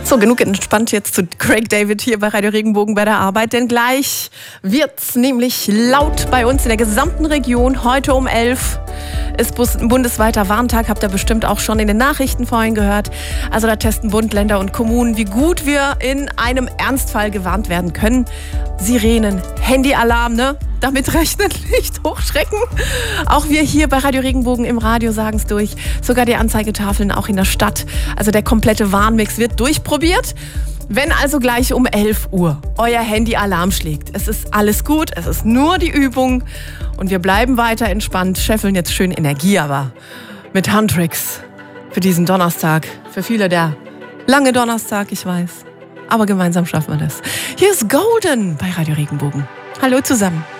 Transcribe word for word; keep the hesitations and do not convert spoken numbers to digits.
So, genug entspannt jetzt zu Craig David hier bei Radio Regenbogen bei der Arbeit, denn gleich wird's nämlich laut bei uns in der gesamten Region. Heute um elf ist ein bundesweiter Warntag, habt ihr bestimmt auch schon in den Nachrichten vorhin gehört. Also da testen Bund, Länder und Kommunen, wie gut wir in einem Ernstfall gewarnt werden können. Sirenen, Handyalarm, ne? Damit rechnen, nicht hochschrecken. Auch wir hier bei Radio Regenbogen im Radio sagen es durch. Sogar die Anzeigetafeln auch in der Stadt. Also der komplette Warnmix wird durchprobiert. Wenn also gleich um elf Uhr euer Handy Alarm schlägt, es ist alles gut, es ist nur die Übung und wir bleiben weiter entspannt, scheffeln jetzt schön Energie, aber mit Handtricks für diesen Donnerstag. Für viele der lange Donnerstag, ich weiß. Aber gemeinsam schaffen wir das. Hier ist Golden bei Radio Regenbogen. Hallo zusammen.